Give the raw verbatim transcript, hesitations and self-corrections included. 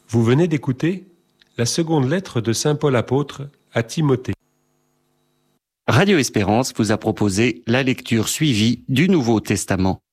Vous venez d'écouter la seconde lettre de saint Paul apôtre à Timothée. Radio Espérance vous a proposé la lecture suivie du Nouveau Testament.